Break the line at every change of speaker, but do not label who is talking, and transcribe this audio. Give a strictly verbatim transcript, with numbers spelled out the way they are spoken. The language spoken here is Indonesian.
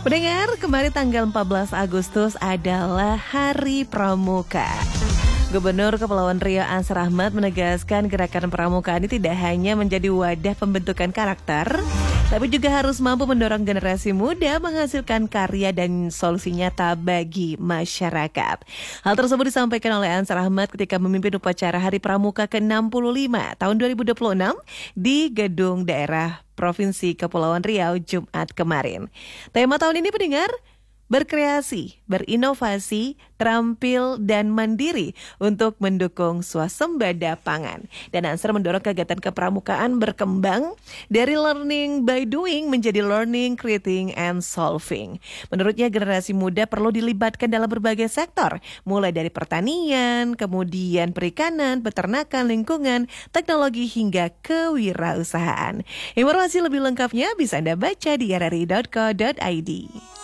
Pendengar, kemarin tanggal empat belas Agustus adalah Hari Pramuka. Gubernur Kepulauan Riau Ansar Ahmad menegaskan gerakan pramuka ini tidak hanya menjadi wadah pembentukan karakter, tapi juga harus mampu mendorong generasi muda menghasilkan karya dan solusi nyata bagi masyarakat. Hal tersebut disampaikan oleh Ansar Ahmad ketika memimpin upacara Hari Pramuka ke enam puluh lima tahun dua ribu dua puluh enam di Gedung Daerah Provinsi Kepulauan Riau Jumat kemarin. Tema tahun ini pendengar, berkreasi, berinovasi, terampil, dan mandiri untuk mendukung swasembada pangan. Dan Ansar mendorong kegiatan kepramukaan berkembang dari learning by doing menjadi learning, creating, and solving. Menurutnya generasi muda perlu dilibatkan dalam berbagai sektor, mulai dari pertanian, kemudian perikanan, peternakan, lingkungan, teknologi, hingga kewirausahaan. Informasi lebih lengkapnya bisa Anda baca di r r i dot co dot i d.